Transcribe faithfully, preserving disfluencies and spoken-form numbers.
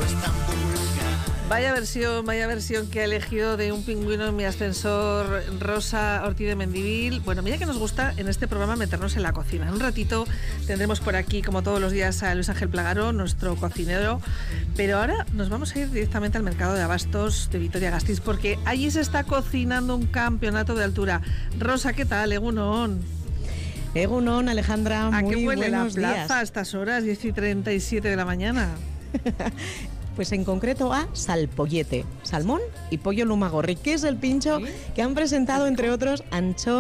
Vaya versión, vaya versión que ha elegido de Un pingüino en mi ascensor Rosa Ortiz de Mendivil. Bueno, mira que nos gusta en este programa meternos en la cocina. En un ratito tendremos por aquí, como todos los días, a Luis Ángel Plagaro, nuestro cocinero. Pero ahora nos vamos a ir directamente al mercado de abastos de Vitoria-Gasteiz, porque allí se está cocinando un campeonato de altura. Rosa, ¿qué tal? Egunon. Egunon, Alejandra, ¿A muy qué huele la buenos plaza días? a estas horas, diez y treinta y siete de la mañana? Pues en concreto a salpollete, salmón y pollo lumagorri, que es el pincho ¿Sí? que han presentado, entre otros, anchoas.